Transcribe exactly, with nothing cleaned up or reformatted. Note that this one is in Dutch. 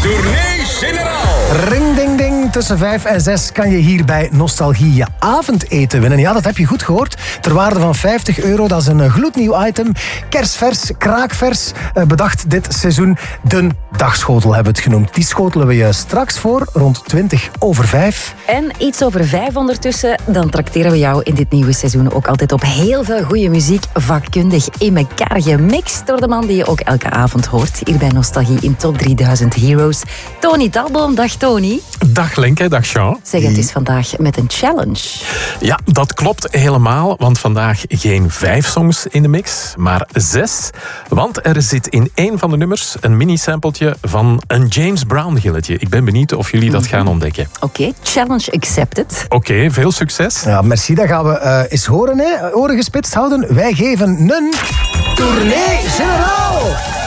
Tournee Generaal. Ring ding ding, tussen vijf en zes kan je hier bij Nostalgie je avondeten winnen. Ja, dat heb je goed gehoord. Ter waarde van vijftig euro, dat is een gloednieuw item. Kersvers, kraakvers, bedacht dit seizoen. De dagschotel hebben we het genoemd. Die schotelen we je straks voor, rond twintig over vijf. En iets over vijf ondertussen, dan trakteren we jou in dit nieuwe seizoen ook altijd op heel veel goede muziek, vakkundig in elkaar gemixt door de man die je ook elke avond hoort. Hier bij Nostalgie in Top drieduizend Heroes. Tony Talboom, dag Tony. Dag Lenke, dag Jean. Zeg, het is vandaag met een challenge. Ja, dat klopt helemaal, want vandaag geen vijf songs in de mix, maar zes. Want er zit in één van de nummers een mini-sampletje van een James Brown gilletje. Ik ben benieuwd of jullie dat gaan ontdekken. Oké, okay, challenge accepted. Oké, okay, veel succes. Ja, merci. Dat gaan we uh, eens horen, hè. Oren gespitst houden. Wij geven een Tournee Generaal.